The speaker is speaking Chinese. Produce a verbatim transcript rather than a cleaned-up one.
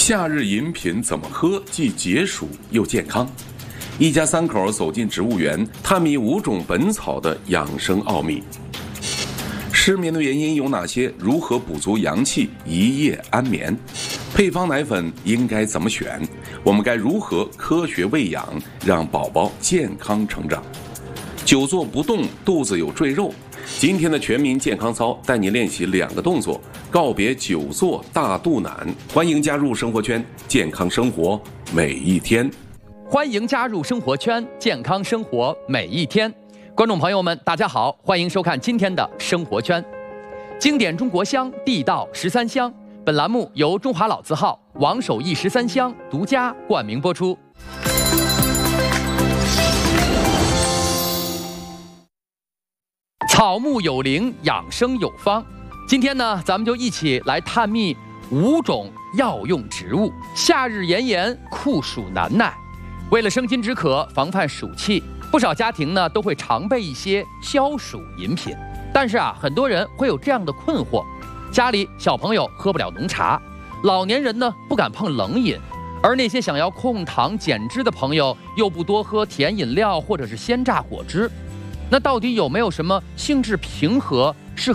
夏日饮品怎么喝既解暑又健康？一家三口走进植物园，探秘五种本草的养生奥秘。失眠的原因有哪些？如何补足阳气，一夜安眠？配方奶粉应该怎么选？我们该如何科学喂养，让宝宝健康成长？久坐不动，肚子有赘肉。今天的全民健康操带你练习两个动作，告别久坐大肚腩。欢迎加入生活圈，健康生活每一天。 欢迎加入生活圈，健康生活每一天。观众朋友们，大家好，欢迎收看今天的生活圈。经典中国香，地道十三香。本栏目由中华老字号王守义十三香独家冠名播出。草木有灵，养生有方。今天呢，咱们就一起来探秘五种药用植物。夏日炎炎，酷暑难耐，为了生津止渴，防范暑气，不少家庭呢都会常备一些消暑饮品。但是啊，很多人会有这样的困惑：家里小朋友喝不了浓茶，老年人呢不敢碰冷饮，而那些想要控糖减脂的朋友又不多喝甜饮料或者是鲜榨果汁。那到底有没有什么性质平和、适合